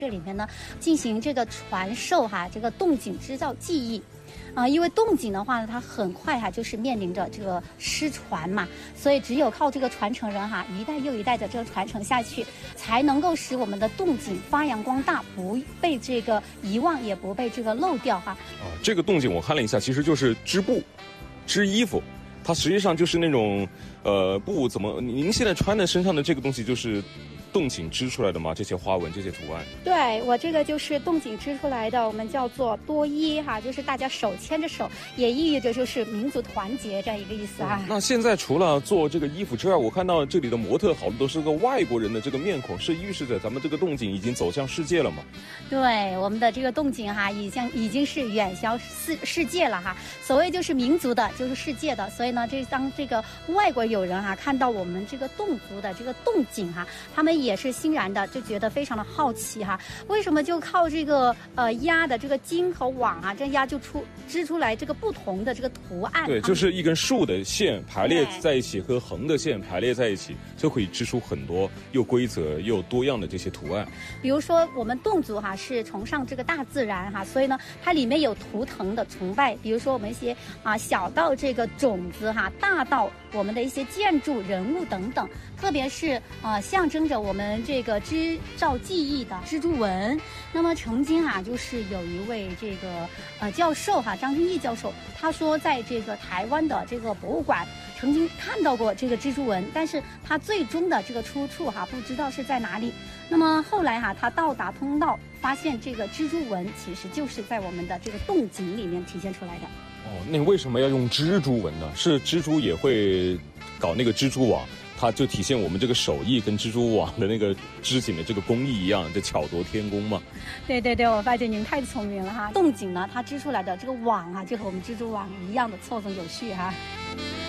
这里面呢进行这个传授这个洞井织造技艺。因为洞井的话呢，它很快就是面临着这个失传嘛，所以只有靠这个传承人一代又一代的这个传承下去，才能够使我们的洞井发扬光大，不被这个遗忘，也不被这个漏掉这个洞井我看了一下，其实就是织布、织衣服，它实际上就是那种布怎么？您现在穿的身上的这个东西就是洞井织出来的吗？这些花纹、这些图案？ 对，我这个就是洞井织出来的，我们叫做多衣就是大家手牵着手，也意味着就是民族团结这样一个意思那现在除了做这个衣服之外，我看到这里的模特好多都是个外国人的这个面孔，是预示着咱们这个洞井已经走向世界了吗？ 对，我们的这个洞井已经是远销世界了所谓就是民族的，就是世界的，所以呢，当这个外国友人看到我们这个侗族的这个洞井他们也是欣然的，就觉得非常的好奇为什么就靠这个鸭的这个筋和网这鸭就织出来这个不同的这个图案？ 对，就是一根竖的线排列在一起和横的线排列在一起，就可以织出很多又规则又多样的这些图案。 比如说我们侗族是崇尚这个大自然所以呢，它里面有图腾的崇拜，比如说我们一些小到这个种子大到我们的一些建筑、人物等等，特别是象征着我们这个织造技艺的蜘蛛纹。那么曾经就是有一位这个教授张君毅教授，他说在这个台湾的这个博物馆曾经看到过这个蜘蛛纹，但是他最终的这个出处不知道是在哪里。那么后来他到达通道，发现这个蜘蛛纹其实就是在我们的这个洞井里面体现出来的。 那为什么要用蜘蛛纹呢？是蜘蛛也会搞那个蜘蛛网，它就体现我们这个手艺跟蜘蛛网的那个织锦的这个工艺一样，这巧夺天工嘛。 对对对，我发现您太聪明了洞井呢，它织出来的这个网就和我们蜘蛛网一样的错综有序